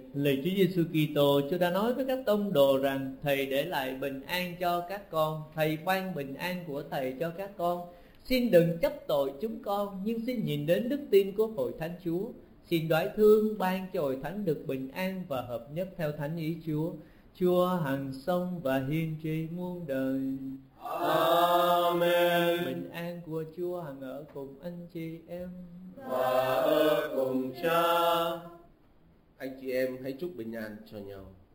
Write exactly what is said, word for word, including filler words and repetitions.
Lạy Chúa Giêsu Kitô, Chúa đã nói với các tông đồ rằng Thầy để lại bình an cho các con. Thầy ban bình an của Thầy cho các con. Xin đừng chấp tội chúng con, nhưng xin nhìn đến đức tin của Hội Thánh Chúa. Xin đoái thương ban cho Hội Thánh được bình an và hợp nhất theo thánh ý Chúa. Chúa hằng sống và hiên tri muôn đời. Amen. Bình an của Chúa hằng ở cùng anh chị em và ở cùng Cha. Anh chị em hãy chúc bình an cho nhau.